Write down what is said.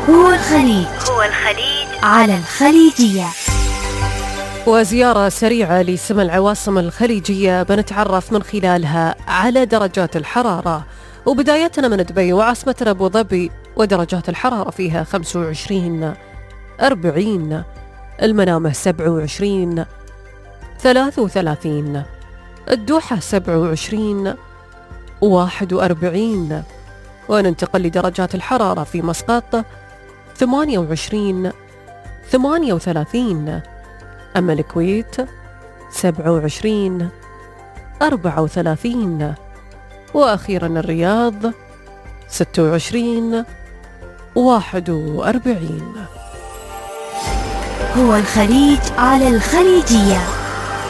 هو الخليج على الخليجية. وزيارة سريعة لسما العواصم الخليجية بنتعرف من خلالها على درجات الحرارة، وبدايتنا من دبي وعاصمتنا أبو ظبي، ودرجات الحرارة فيها 25 40، المنامة 27 33، الدوحة 27 41، وننتقل لدرجات الحرارة في مسقط 28 38، أما الكويت 27 34، وأخيرا الرياض 26 41. هو الخليج على الخليجية.